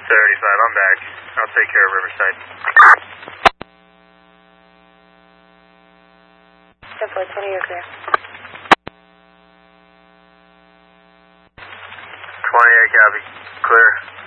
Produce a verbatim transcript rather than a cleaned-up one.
thirty-five, I'm back. I'll take care of Riverside. ten four twenty, you're clear. twenty-eight, copy. Clear.